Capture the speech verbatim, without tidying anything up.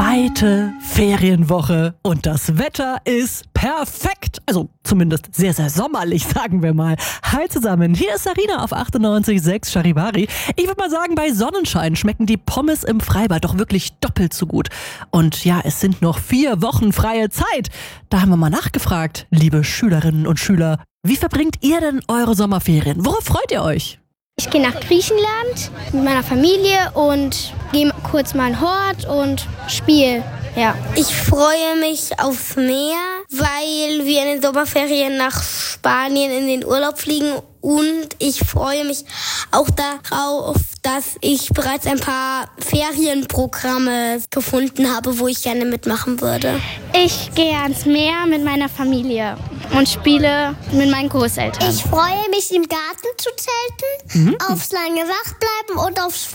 zweite Ferienwoche und das Wetter ist perfekt. Also zumindest sehr, sehr sommerlich, sagen wir mal. Hi zusammen, hier ist Sarina auf achtundneunzig Komma sechs Charivari. Ich würde mal sagen, bei Sonnenschein schmecken die Pommes im Freibad doch wirklich doppelt so gut. Und ja, es sind noch vier Wochen freie Zeit. Da haben wir mal nachgefragt, liebe Schülerinnen und Schüler. Wie verbringt ihr denn eure Sommerferien? Worauf freut ihr euch? Ich gehe nach Griechenland mit meiner Familie und gehe kurz mal in Hort und spiele. Ja. Ich freue mich aufs Meer, weil wir in den Sommerferien nach Spanien in den Urlaub fliegen. Und ich freue mich auch darauf, dass ich bereits ein paar Ferienprogramme gefunden habe, wo ich gerne mitmachen würde. Ich gehe ans Meer mit meiner Familie und spiele mit meinen Großeltern. Ich freue mich, im Garten zu zelten, mhm. aufs lange Wach bleiben und aufs